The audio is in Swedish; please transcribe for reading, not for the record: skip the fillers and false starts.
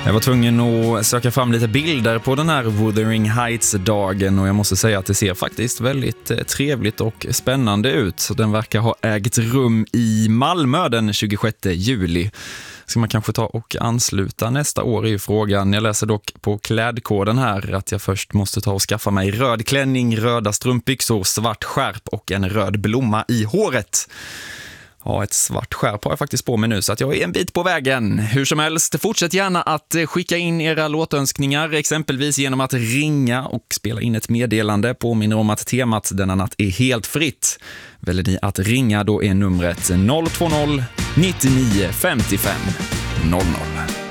Jag var tvungen att söka fram lite bilder på den här Wuthering Heights-dagen och jag måste säga att det ser faktiskt väldigt trevligt och spännande ut. Så den verkar ha ägt rum i Malmö den 26 juli. Ska man kanske ta och ansluta nästa år är ju frågan. Jag läser dock på klädkoden här att jag först måste ta och skaffa mig röd klänning, röda strumpbyxor, svart skärp och en röd blomma i håret. Ja, ett svart skärp har jag faktiskt på mig nu så att jag är en bit på vägen. Hur som helst, fortsätt gärna att skicka in era låtönskningar, exempelvis genom att ringa och spela in ett meddelande. Påminner om att temat denna natt är helt fritt. Väljer ni att ringa då är numret 020 99 55 00.